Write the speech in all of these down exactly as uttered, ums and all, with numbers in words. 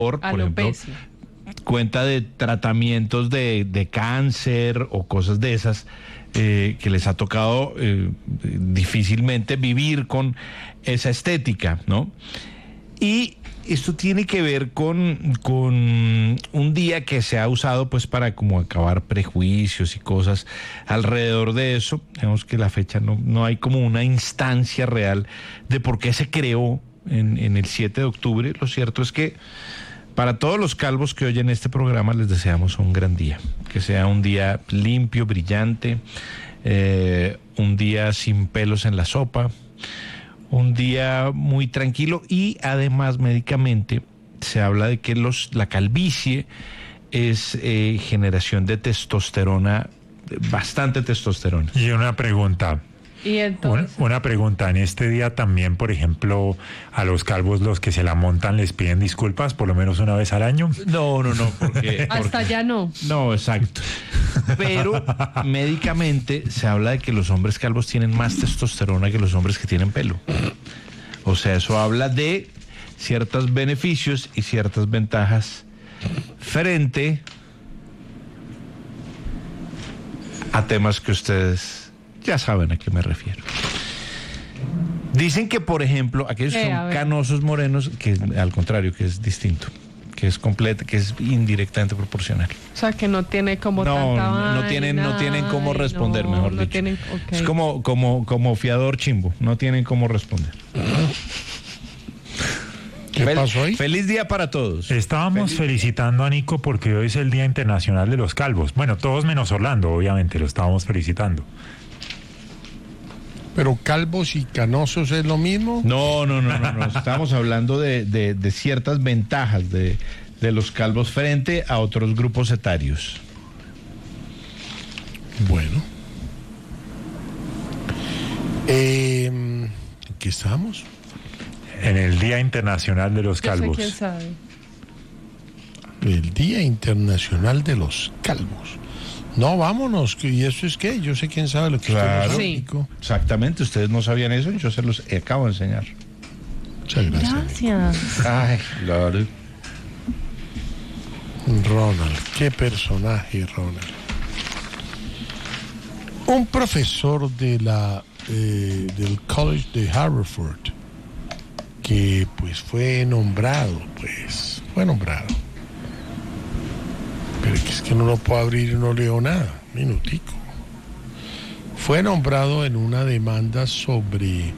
por ejemplo, cuenta de tratamientos de, de cáncer o cosas de esas eh, que les ha tocado eh, difícilmente vivir con esa estética, ¿no? Y esto tiene que ver con, con un día que se ha usado pues para como acabar prejuicios y cosas alrededor de eso. Digamos que la fecha no, no hay como una instancia real de por qué se creó en, en el siete de octubre. Lo cierto es que para todos los calvos que oyen este programa les deseamos un gran día, que sea un día limpio, brillante, eh, un día sin pelos en la sopa, un día muy tranquilo. Y además médicamente se habla de que los, la calvicie es eh, generación de testosterona, bastante testosterona. Y una pregunta. ¿Y entonces? Una, una pregunta, en este día también, por ejemplo, a los calvos, los que se la montan, les piden disculpas por lo menos una vez al año. No, no, no, porque... Hasta porque, ya no. No, exacto. Pero médicamente se habla de que los hombres calvos tienen más testosterona que los hombres que tienen pelo. O sea, eso habla de ciertos beneficios y ciertas ventajas frente a temas que ustedes ya saben a qué me refiero. Dicen que, por ejemplo, aquellos que son canosos morenos, que al contrario, que es distinto, que es completa, que es indirectamente proporcional. O sea, que no tiene como no, tanta no, no tienen, no tienen cómo responder, no, mejor no dicho. Tienen, okay. Es como, como, como fiador chimbo, no tienen cómo responder. ¿Qué Fel- pasó ahí? Feliz día para todos. Estábamos Feliz felicitando a Nico porque hoy es el Día Internacional de los Calvos. Bueno, todos menos Orlando, obviamente, lo estábamos felicitando. ¿Pero calvos y canosos es lo mismo? No, no, no, no, no. Estamos hablando de, de, de ciertas ventajas de, de los calvos frente a otros grupos etarios. Bueno. Eh, ¿En qué estamos? En el Día Internacional de los Calvos. Yo sé quién sabe. El Día Internacional de los Calvos. No, vámonos. ¿Y eso es qué? Yo sé quién sabe lo que claro, usted sí. Exactamente, ustedes no sabían eso y yo se los acabo de enseñar. Muchas gracias. Gracias. Ay, claro. Ronald, qué personaje, Ronald. Un profesor de la eh, del College de Haverford, que pues fue nombrado, pues, fue nombrado. Pero es que no lo puedo abrir y no leo nada. Minutico. Fue nombrado en una demanda sobre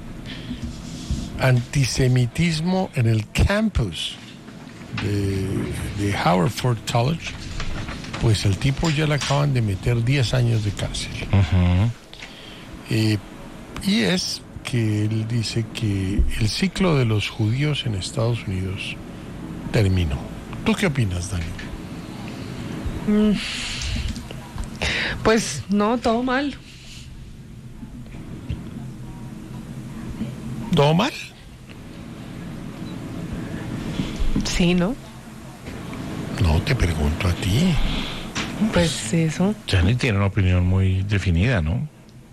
antisemitismo en el campus de, de Haverford College. Pues el tipo ya le acaban de meter diez años de cárcel. Uh-huh. Eh, y es que él dice que el ciclo de los judíos en Estados Unidos terminó. ¿Tú qué opinas, Dani? Mm. Pues no, todo mal. ¿Todo mal? Sí, ¿no? No, te pregunto a ti. Pues eso. Jenny tiene una opinión muy definida, ¿no?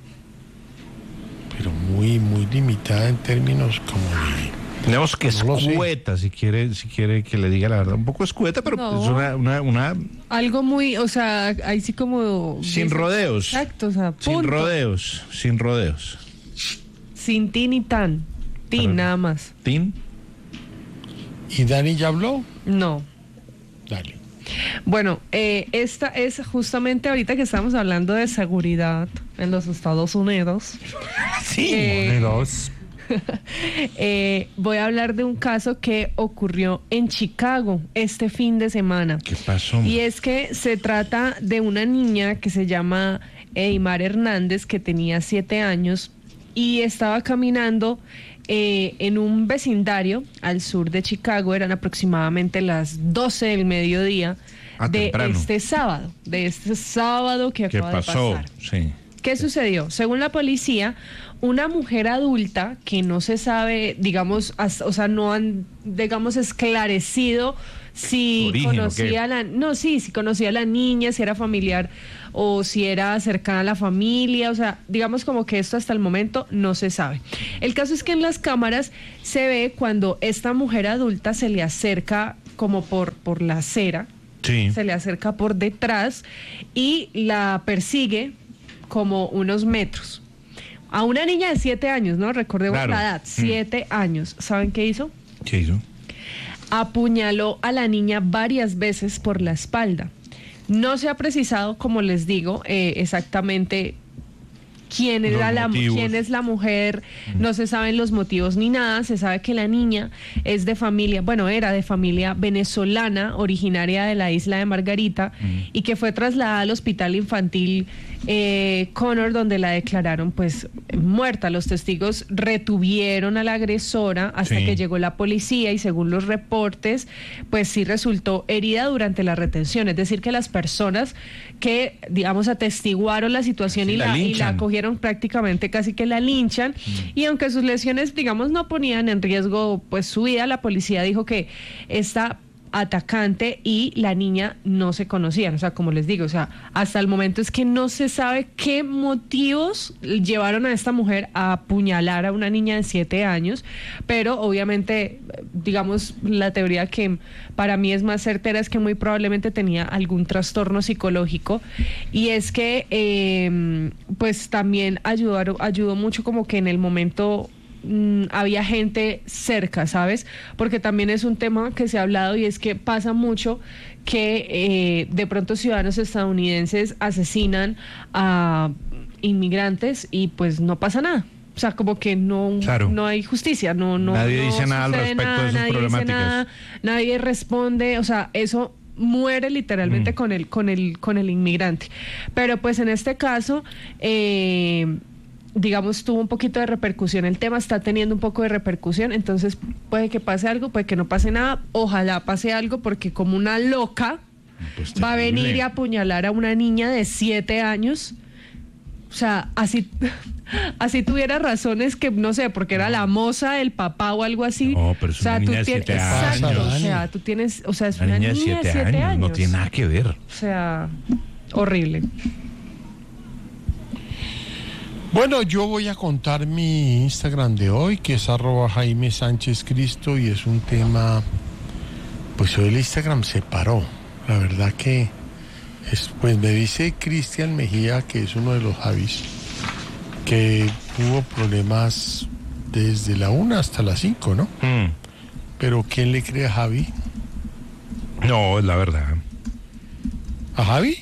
Pero muy, muy limitada en términos como de... Tenemos que No lo sé. escueta, si quiere, si quiere que le diga la verdad. Un poco escueta, pero No. es una, una, una Algo muy, o sea, ahí sí como... sin rodeos. Exacto, o sea, Sin punto. rodeos, sin rodeos. Sin ti ni tan. Tin, Pero- nada más. ¿Tin? ¿Y Dani ya habló? No. Dale. Bueno, eh, esta es justamente ahorita que estamos hablando de seguridad en los Estados Unidos. Sí. Eh, Dos. eh, voy a hablar de un caso que ocurrió en Chicago este fin de semana. ¿Qué pasó? Y es que se trata de una niña que se llama Eymar Hernández, que tenía siete años y estaba caminando eh, en un vecindario al sur de Chicago. Eran aproximadamente las doce del mediodía Ah, de temprano. este sábado, de este sábado que ¿Qué acaba pasó? de pasar. Sí. ¿Qué sucedió? Según la policía, una mujer adulta que no se sabe, digamos, as- o sea, no han, digamos, esclarecido si ¿Su origen o conocía qué? a la, no, sí, si conocía a la niña, si era familiar o si era cercana a la familia, o sea, digamos como que esto hasta el momento no se sabe. El caso es que en las cámaras se ve cuando esta mujer adulta se le acerca como por, por la acera, Sí. se le acerca por detrás y la persigue como unos metros. A una niña de siete años, ¿no? Recordemos Claro. la edad, siete mm. años. ¿Saben qué hizo? ¿Qué hizo? Apuñaló a la niña varias veces por la espalda. No se ha precisado, como les digo, eh, exactamente quién era la, quién es la mujer, mm. no se saben los motivos ni nada. Se sabe que la niña es de familia, bueno, era de familia venezolana, originaria de la isla de Margarita, mm. y que fue trasladada al hospital infantil eh, Connor, donde la declararon pues muerta. Los testigos retuvieron a la agresora hasta sí. que llegó la policía y según los reportes, pues sí resultó herida durante la retención. Es decir, que las personas que, digamos, atestiguaron la situación sí, y, la, la y la cogieron prácticamente casi que la linchan, mm. y aunque sus lesiones, digamos, no ponían en riesgo pues su vida, la policía dijo que esta atacante y la niña no se conocían. O sea, como les digo, o sea, hasta el momento es que no se sabe qué motivos llevaron a esta mujer a apuñalar a una niña de siete años, pero obviamente, digamos, la teoría que para mí es más certera es que muy probablemente tenía algún trastorno psicológico, y es que eh, pues también ayudó, ayudó mucho como que en el momento Mm, había gente cerca, ¿sabes? Porque también es un tema que se ha hablado y es que pasa mucho que eh, de pronto ciudadanos estadounidenses asesinan a inmigrantes y pues no pasa nada. O sea, como que no, claro. no hay justicia, no, no, nadie no dice nada al respecto nada, de esas nadie problemáticas. Dice nada, nadie responde, o sea, eso muere literalmente mm. con el, con el, con el inmigrante. Pero pues en este caso, eh, digamos, tuvo un poquito de repercusión. El tema está teniendo un poco de repercusión, entonces puede que pase algo, puede que no pase nada. Ojalá pase algo, porque como una loca pues va a venir y a apuñalar a una niña de siete años. O sea, así, así tuviera razones que, no sé, porque era la moza del papá o algo así. No, pero es o sea, una tú niña de tienes, siete exacto, años. O sea, tú tienes, o sea, es una, una niña, niña de siete años, años. No tiene nada que ver. O sea, horrible. Bueno, yo voy a contar mi Instagram de hoy, que es arroba Jaime Sánchez Cristo, y es un tema, pues hoy el Instagram se paró. La verdad que, es, pues me dice Cristian Mejía, que es uno de los Javis, que hubo problemas desde la una hasta las cinco, ¿no? Mm. Pero ¿quién le cree a Javi? No, es la verdad. ¿A Javi?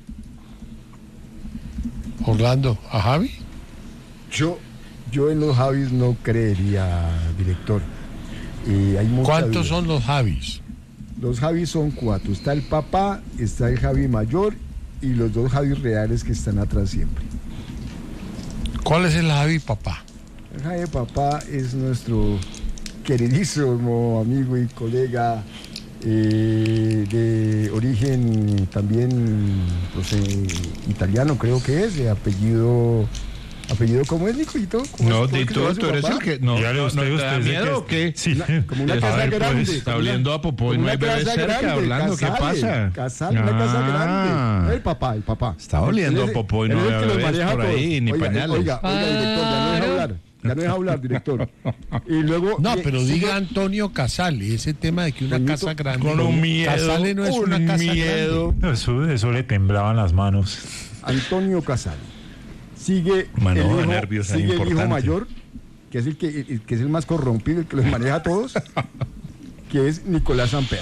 Orlando, ¿a Javi? Yo, yo en los Javis no creería, director. Eh, hay ¿Cuántos duda. son los Javis? Los Javis son cuatro. Está el papá, está el Javi mayor y los dos Javis reales que están atrás siempre. ¿Cuál es el Javi papá? El Javi papá es nuestro queridísimo amigo y colega eh, de origen también pues, eh, italiano, creo que es, de apellido... ¿Apellido cómo es, Nicolito? No, Dito, tú eres el que... No, ya no, usted, no, ¿te da miedo o qué? Sí. Una, como una casa ver, grande. Pues, está oliendo a popó y no hay bebé cerca, grande, Orlando, ¿qué pasa? Casal, una casa grande. El papá, el papá. Está oliendo a popó y no hay bebés por ahí, ni oiga, pañales. Oiga, oiga, director, ya no deja hablar. Ya no deja hablar, director. Y luego... No, y, pero sigue, diga Antonio Casale, ese tema de que una Benito, casa grande... Con un miedo, Casale no es un una casa miedo. grande. Eso, eso le temblaban las manos. Antonio Casal. Sigue Mano, el hijo, nervios, sigue el hijo importante. mayor, que es el que, el que es el más corrompido, el que los maneja a todos, que es Nicolás Samper.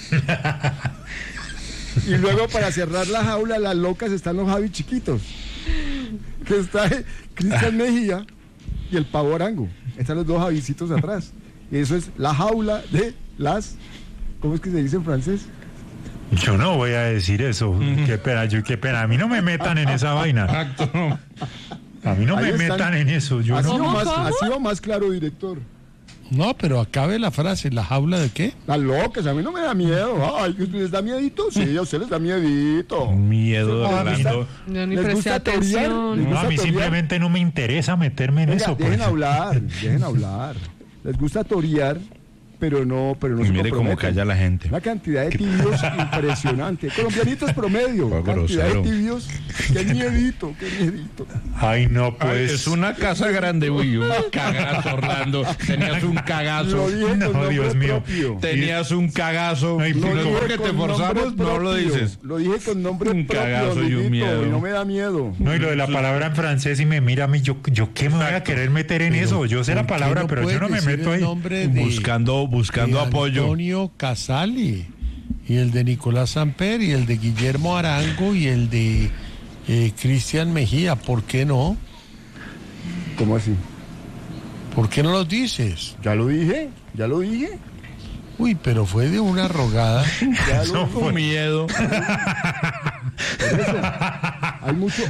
Y luego, para cerrar la jaula, las locas, están los Javi chiquitos, que está Cristian Mejía y el Pavo Arango. Están los dos Javicitos atrás. Y eso es la jaula de las... ¿Cómo es que se dice en francés? Yo no voy a decir eso. Mm. Qué pena, yo, qué pena. A mí no me metan en esa vaina. A mí no Ahí me están. metan en eso. Yo Ha no. sido más, ¿Cómo? ha sido más claro, director. No, pero acabe la frase, ¿la jaula de qué? Las locas, a mí no me da miedo. Ay, ¿les da miedito? Sí, a ustedes les da miedito. Miedo de Ah, Orlando. Yo ni ¿Les presté gusta torear? atención. ¿Les No, gusta a mí torear? simplemente no me interesa meterme en Venga, eso. dejen Pues. hablar, dejen hablar. ¿Les gusta torear? pero no, pero no Y se mire cómo comprometen. calla la gente. Una cantidad de tibios impresionante. Colombianitos promedio. Fue Cantidad grosero. de tibios. Qué miedito, qué miedito. Ay, no, Ay, pues. es una casa grande, uy, un cagazo, Orlando. Tenías un cagazo. Lo dije No, con nombre Dios mío. propio. Tenías un cagazo. Ay, No pero- es Lo porque dije te con nombre forzamos, no lo propio. dices. Lo dije con nombre Un propio, cagazo y un amiguito, miedo. y no me da miedo. No, y lo de la palabra en francés y me mira a mí, yo, yo qué me voy a querer meter en eso. Yo sé la ¿Por qué palabra, no pero yo puedes no me decir meto el ahí. nombre de- Buscando, buscando de apoyo. Antonio Casali, y el de Nicolás Samper, y el de Guillermo Arango, y el de eh, Cristian Mejía. ¿Por qué no? ¿Cómo así? ¿Por qué no los dices? ¿Ya lo dije? ¿Ya lo dije? Uy, pero fue de una rogada. Ya lo Eso Con miedo. Por eso, hay mucho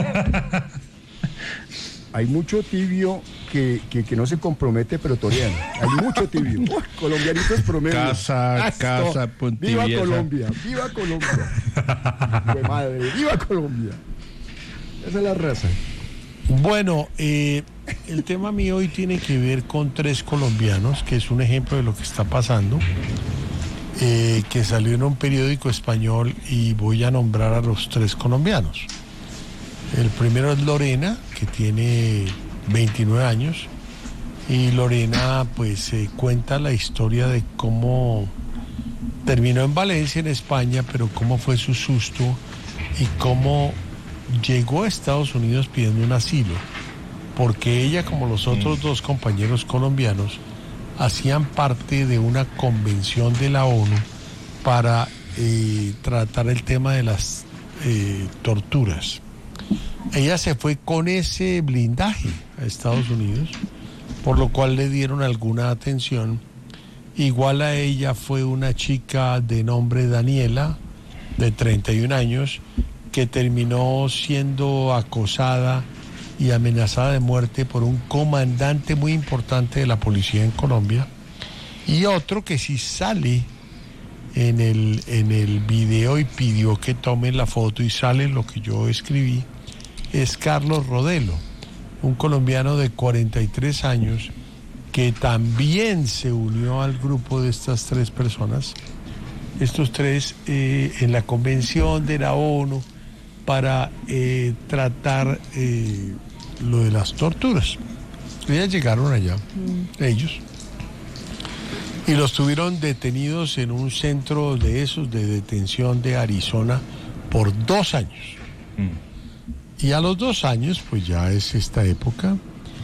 hay mucho tibio que, que, que no se compromete pero torean. Hay mucho tibio. Uy, colombianitos promedio. Casa, Esto. casa, Viva puntiviesa. Colombia, viva Colombia. Jue madre, viva Colombia. Esa es la raza. Bueno, eh, el tema mío hoy tiene que ver con tres colombianos, que es un ejemplo de lo que está pasando, eh, que salió en un periódico español, y voy a nombrar a los tres colombianos. El primero es Lorena, que tiene veintinueve años, y Lorena pues eh, cuenta la historia de cómo terminó en Valencia, en España, pero cómo fue su susto y cómo llegó a Estados Unidos pidiendo un asilo, porque ella, como los otros dos compañeros colombianos, hacían parte de una convención de la ONU para eh, tratar el tema de las eh, torturas. Ella se fue con ese blindaje a Estados Unidos, por lo cual le dieron alguna atención. Igual a ella fue una chica de nombre Daniela, de treinta y un años, que terminó siendo acosada y amenazada de muerte por un comandante muy importante de la policía en Colombia. Y otro que sí sale en el, en el video y pidió que tomen la foto y sale lo que yo escribí, es Carlos Rodelo, un colombiano de cuarenta y tres años que también se unió al grupo de estas tres personas, estos tres eh, en la convención de la ONU para eh, tratar eh, lo de las torturas. Ellas llegaron allá, mm. ellos, y los tuvieron detenidos en un centro de esos de detención de Arizona por dos años. Mm. Y a los dos años, pues ya es esta época,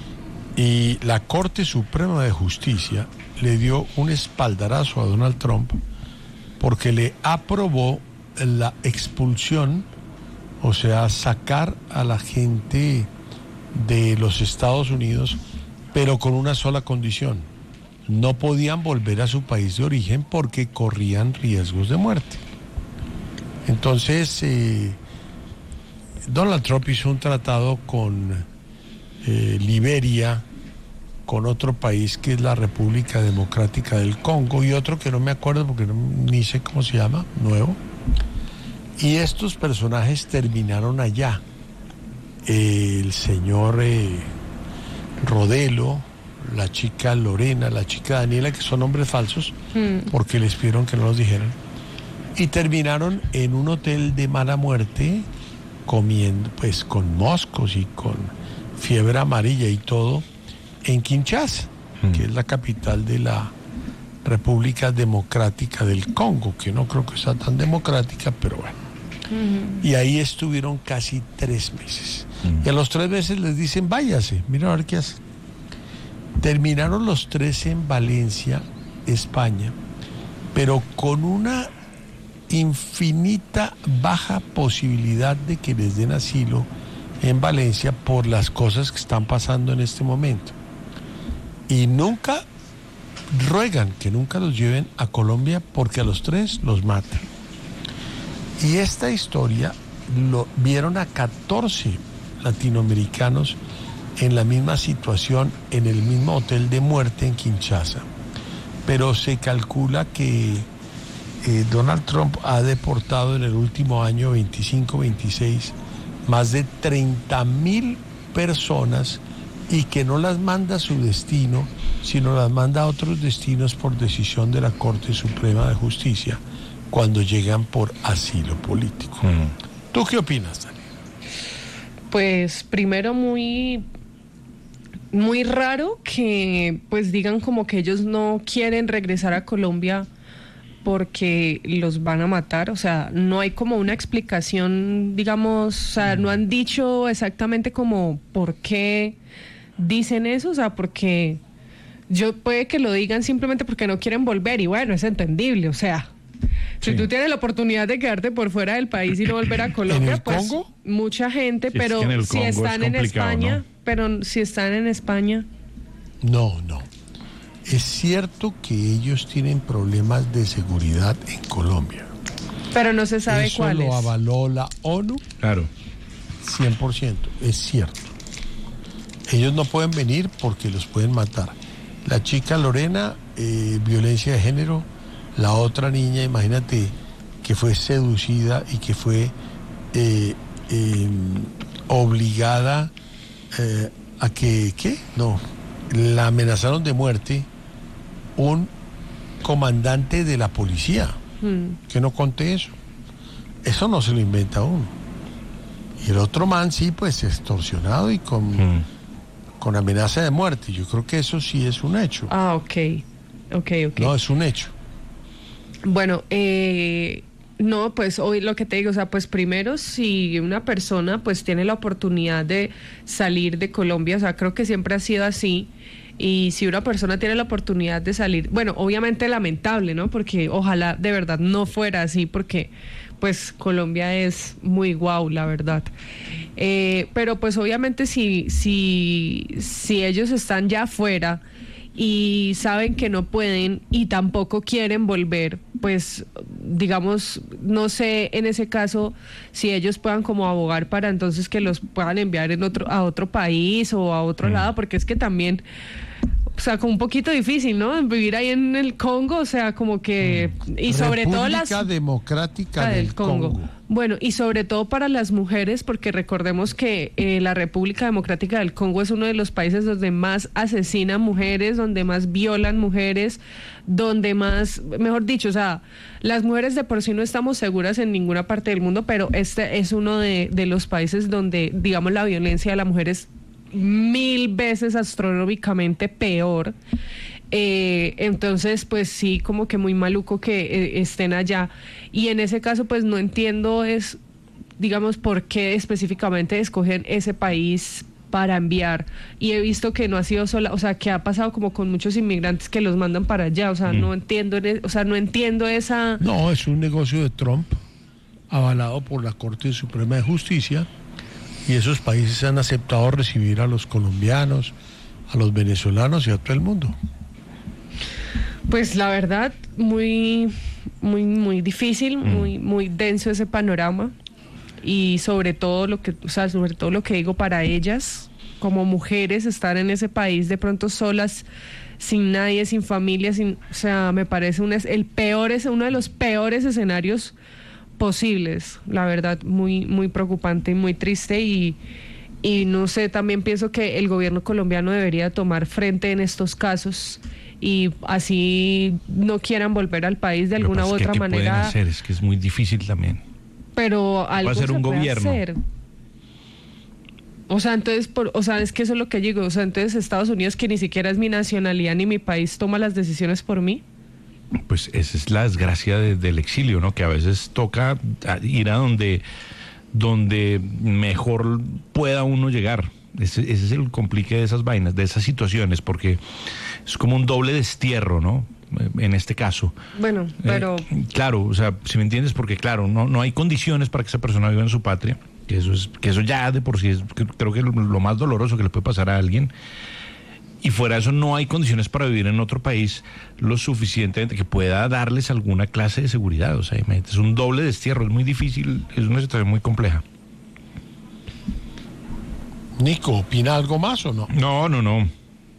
y la Corte Suprema de Justicia le dio un espaldarazo a Donald Trump porque le aprobó la expulsión, o sea, sacar a la gente de los Estados Unidos, pero con una sola condición: no podían volver a su país de origen porque corrían riesgos de muerte. Entonces, eh, Donald Trump hizo un tratado con eh, Liberia, con otro país que es la República Democrática del Congo, y otro que no me acuerdo porque no, ni sé cómo se llama, nuevo. Y estos personajes terminaron allá. Eh, el señor eh, Rodelo, la chica Lorena, la chica Daniela, que son nombres falsos, mm. porque les pidieron que no los dijeran, y terminaron en un hotel de mala muerte, comiendo pues con moscos y con fiebre amarilla y todo, en Kinshasa, mm. que es la capital de la República Democrática del Congo, que no creo que sea tan democrática, pero bueno. Mm. Y ahí estuvieron casi tres meses. Mm. Y a los tres meses les dicen, váyase, mira a ver qué hacen. Terminaron los tres en Valencia, España, pero con una infinita baja posibilidad de que les den asilo en Valencia por las cosas que están pasando en este momento. Y nunca ruegan que nunca los lleven a Colombia porque a los tres los matan. Y esta historia lo vieron a catorce latinoamericanos en la misma situación, en el mismo hotel de muerte en Kinshasa. Pero se calcula que eh, Donald Trump ha deportado en el último año veinticinco veintiséis más de treinta mil personas y que no las manda a su destino, sino las manda a otros destinos por decisión de la Corte Suprema de Justicia cuando llegan por asilo político. Mm. ¿Tú qué opinas, Dani? Pues primero muy, muy raro que pues digan como que ellos no quieren regresar a Colombia porque los van a matar, o sea, no hay como una explicación, digamos, o sea, no han dicho exactamente como por qué dicen eso, o sea, porque yo puede que lo digan simplemente porque no quieren volver, y bueno, es entendible, o sea, si sí. tú tienes la oportunidad de quedarte por fuera del país y no volver a Colombia, ¿En el pues Congo? Mucha gente, Si pero es si están en España, ¿no? pero si están en España. No, no. Es cierto que ellos tienen problemas de seguridad en Colombia. Pero no se sabe Eso cuáles. lo avaló la ONU. Claro. cien por ciento, es cierto. Ellos no pueden venir porque los pueden matar. La chica Lorena, eh, violencia de género. La otra niña, imagínate, que fue seducida y que fue eh, eh, obligada eh, a que, ¿qué? No, la amenazaron de muerte un comandante de la policía. Mm. Que no conté eso. Eso no se lo inventa uno. Y el otro man sí, pues extorsionado y con, mm. con amenaza de muerte. Yo creo que eso sí es un hecho. Ah, ok. Ok, ok. No, es un hecho. Bueno, eh, no, pues hoy lo que te digo, o sea, pues primero si una persona pues tiene la oportunidad de salir de Colombia, o sea, creo que siempre ha sido así, y si una persona tiene la oportunidad de salir, bueno, obviamente lamentable, ¿no? Porque ojalá de verdad no fuera así, porque pues Colombia es muy guau, la verdad. Eh, pero pues obviamente si, si, si ellos están ya afuera y saben que no pueden y tampoco quieren volver, pues digamos, no sé en ese caso si ellos puedan como abogar para entonces que los puedan enviar en otro, a otro país o a otro mm. lado, porque es que también, o sea, como un poquito difícil, ¿no? Vivir ahí en el Congo, o sea, como que... Y sobre República todo las... República Democrática del, del Congo. Congo. Bueno, y sobre todo para las mujeres, porque recordemos que eh, la República Democrática del Congo es uno de los países donde más asesinan mujeres, donde más violan mujeres, donde más, mejor dicho, o sea, las mujeres de por sí no estamos seguras en ninguna parte del mundo, pero este es uno de, de los países donde, digamos, la violencia de la mujer es mil veces astronómicamente peor. Eh, entonces pues sí, como que muy maluco que eh, estén allá, y en ese caso pues no entiendo es, digamos, por qué específicamente escogen ese país para enviar, y he visto que no ha sido sola, o sea, que ha pasado como con muchos inmigrantes que los mandan para allá, o sea, mm. no entiendo, o sea, no entiendo esa... No, es un negocio de Trump avalado por la Corte Suprema de Justicia, y esos países han aceptado recibir a los colombianos, a los venezolanos y a todo el mundo. Pues la verdad, muy, muy, muy difícil, mm. muy, muy denso ese panorama, y sobre todo lo que, o sea, sobre todo lo que digo para ellas, como mujeres, estar en ese país de pronto solas, sin nadie, sin familia, sin, o sea, me parece un, el peor, es uno de los peores escenarios posibles, la verdad, muy, muy preocupante y muy triste, y, y no sé, también pienso que el gobierno colombiano debería tomar frente en estos casos, y así no quieran volver al país de alguna u otra ¿qué manera. Pueden hacer? Es que es muy difícil también. Pero algo se un puede gobierno. hacer. O sea, entonces, por, o sea, es que eso es lo que digo. O sea, entonces Estados Unidos, que ni siquiera es mi nacionalidad ni mi país, toma las decisiones por mí. Pues esa es la desgracia de, del exilio, ¿no? Que a veces toca ir a donde, donde mejor pueda uno llegar. Ese, ese es el complique de esas vainas, de esas situaciones, porque es como un doble destierro, ¿no? En este caso. Bueno, pero... Eh, claro, o sea, si me entiendes, porque claro, no, no hay condiciones para que esa persona viva en su patria, que eso es, que eso ya de por sí es, creo que lo, lo más doloroso que le puede pasar a alguien. Y fuera de eso no hay condiciones para vivir en otro país lo suficientemente que pueda darles alguna clase de seguridad. O sea, es un doble destierro, es muy difícil, es una situación muy compleja. Nico, ¿opina algo más o no? No, no, no.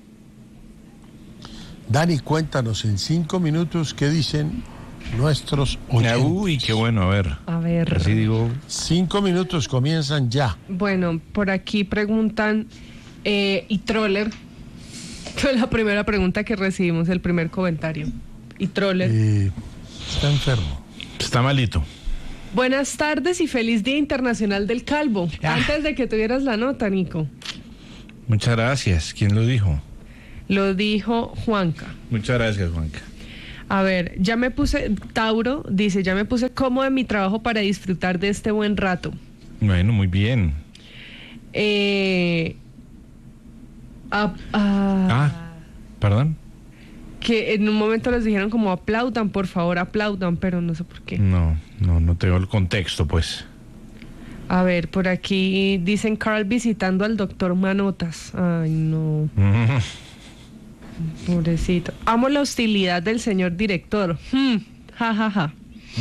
Dani, cuéntanos en cinco minutos qué dicen nuestros oyentes. Uy, qué bueno, a ver. A ver. Así digo. Cinco minutos comienzan ya. Bueno, por aquí preguntan, Eh, y Troller, fue la primera pregunta que recibimos, el primer comentario. Y Troller. Eh, está enfermo. Está malito. Buenas tardes y feliz Día Internacional del Calvo. Ah. Antes de que tuvieras la nota, Nico. Muchas gracias. ¿Quién lo dijo? Lo dijo Juanca. Muchas gracias, Juanca. A ver, ya me puse, Tauro dice, ya me puse cómodo en mi trabajo para disfrutar de este buen rato. Bueno, muy bien. Eh, ah, ah, Ah, perdón. que en un momento les dijeron como aplaudan, por favor, aplaudan, pero no sé por qué. No, no, no tengo el contexto, pues. A ver, por aquí dicen Carl visitando al doctor Manotas. Ay, no, pobrecito. Amo la hostilidad del señor director. Hmm, ja, ja, ja.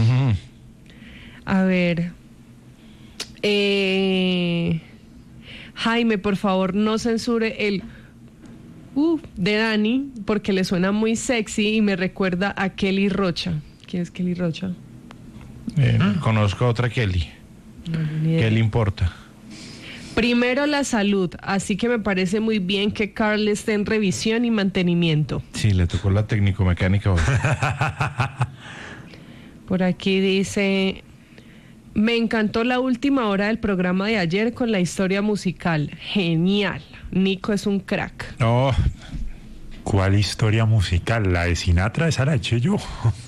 A ver. Eh, Jaime, por favor, no censure el uh, de Dani, porque le suena muy sexy y me recuerda a Kelly Rocha. ¿Quién es Kelly Rocha? Eh, Conozco a otra Kelly. No, ni idea. ¿Qué le importa? Primero la salud, así que me parece muy bien que Carl esté en revisión y mantenimiento. Sí, le tocó la técnico-mecánica hoy. Por aquí dice, me encantó la última hora del programa de ayer con la historia musical. Genial. Nico es un crack. No, ¿Cuál historia musical? La de Sinatra, esa la eché yo.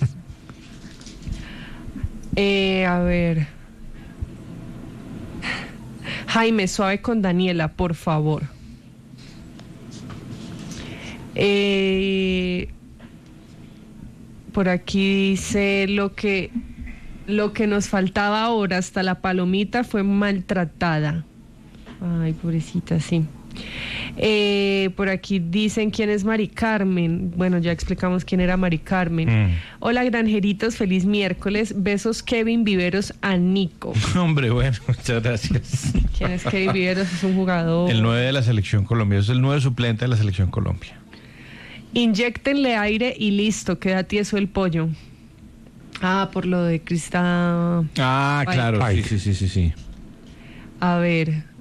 Eh, a ver. Jaime, suave con Daniela, por favor. Eh, por aquí dice lo que lo que nos faltaba ahora, hasta la palomita fue maltratada. Ay, pobrecita, sí. Eh, por aquí dicen quién es Mari Carmen. Bueno, ya explicamos quién era Mari Carmen. Mm. Hola, granjeritos, feliz miércoles. Besos, Kevin Viveros, a Nico. hombre, bueno, muchas gracias. ¿Quién es Kevin Viveros? Es un jugador. El nueve de la selección Colombia, es el nueve suplente de la selección Colombia. Inyéctenle aire y listo, queda tieso el pollo. Ah, por lo de Crista. Ah, Ay. claro, sí, Ay. sí, sí, sí, sí. A ver.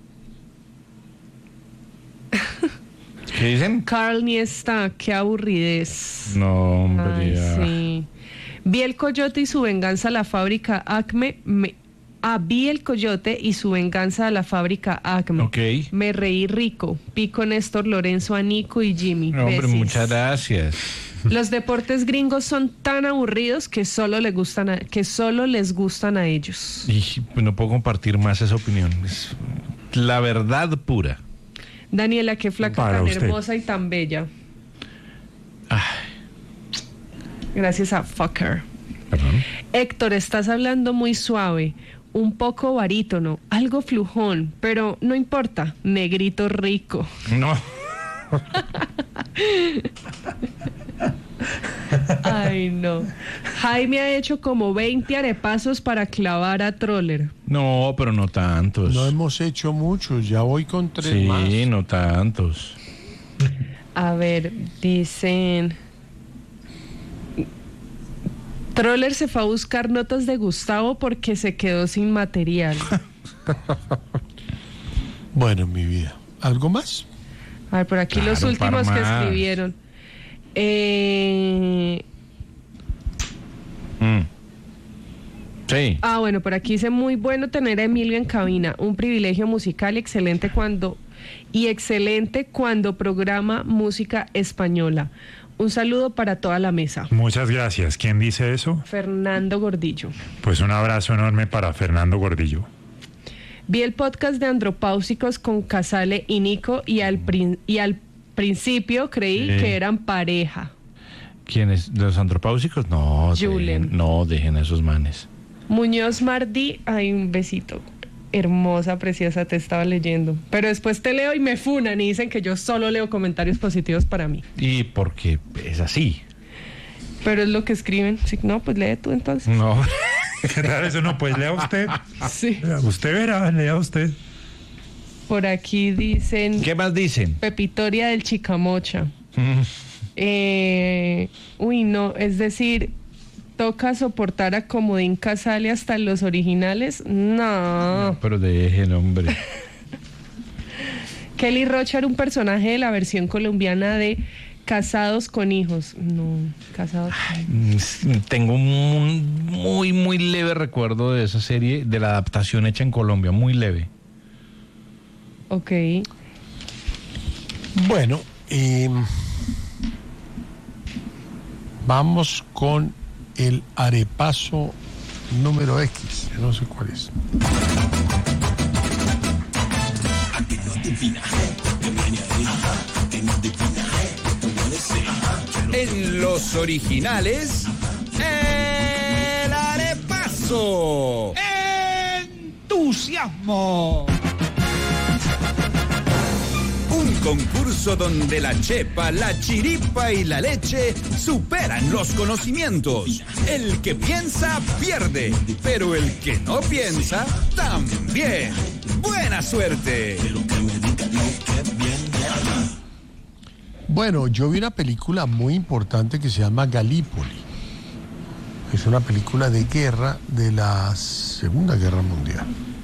¿Qué dicen? Carl ni está, qué aburridez. No, hombre, Ay, ya. sí. Vi el coyote y su venganza a la fábrica Acme. Me... Ah, vi el coyote y su venganza a la fábrica Acme. Ok. Me reí rico. Pico Néstor, Lorenzo, a Nico y Jimmy. No, hombre, Besis. muchas gracias. Los deportes gringos son tan aburridos que solo les gustan a, que solo les gustan a ellos. Y no puedo compartir más esa opinión. Es la verdad pura. Daniela, qué flaca Para tan usted. hermosa y tan bella. Ay, Gracias a Fucker. perdón. Héctor, estás hablando muy suave, un poco barítono, algo flujón, pero no importa, negrito rico. No. Ay, no. Jaime ha hecho como veinte arepasos para clavar a Troller. No, pero no tantos. No hemos hecho muchos, ya voy con tres Sí, más. no tantos. A ver, dicen... Troller se fue a buscar notas de Gustavo porque se quedó sin material. Bueno, mi vida. ¿Algo más? A ver, por aquí Claro, los un par últimos que más. escribieron. Eh... Mm. Sí. Ah, bueno, por aquí dice muy bueno tener a Emilio en cabina, un privilegio musical y excelente cuando y excelente cuando programa música española. Un saludo para toda la mesa. Muchas gracias. ¿Quién dice eso? Fernando Gordillo. Pues un abrazo enorme para Fernando Gordillo. Vi el podcast de Andropáusicos con Casale y Nico y al prin- y al principio creí Sí. que eran pareja. ¿Quiénes? ¿Los antropáusicos? No, Julen. dejen, no dejen a esos manes. Muñoz Mardi, ay, un besito. Hermosa, preciosa, te estaba leyendo. Pero después te leo y me funan y dicen que yo solo leo comentarios positivos para mí. Y porque es así. Pero es lo que escriben. Sí, no, pues lee tú entonces. No. ¿Qué tal eso? No, pues lea usted. Sí. Usted verá, lea usted. Por aquí dicen ¿Qué más dicen? Pepitoria del Chicamocha. Mm. Eh, uy, no, es decir, toca soportar a Comodín Casale hasta los originales. No. Pero dejen, hombre. Kelly Rocha era un personaje de la versión colombiana de Casados con Hijos. No, Casados con Hijos. Tengo un muy, muy leve recuerdo de esa serie, de la adaptación hecha en Colombia, muy leve. Ok. Bueno, eh, vamos con el arepaso número X, no sé cuál es. En los originales, el arepaso. ¡Entusiasmo! Un concurso donde la chepa, la chiripa y la leche superan los conocimientos. El que piensa, pierde, pero el que no piensa, también. ¡Buena suerte! Bueno, yo vi una película muy importante que se llama Galípoli. Es una película de guerra de la Segunda Guerra Mundial.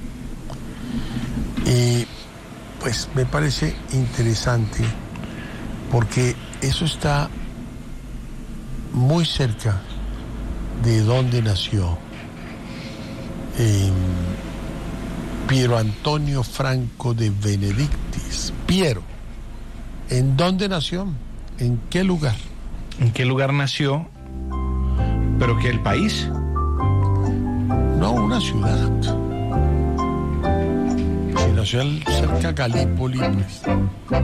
Y pues me parece interesante porque eso está muy cerca de donde nació eh, Piero Antonio Franco de Benedictis. Piero, ¿en dónde nació? ¿En qué lugar? ¿En qué lugar nació? ¿Pero que el país? No, una ciudad. Si nació cerca de Galípoli, pues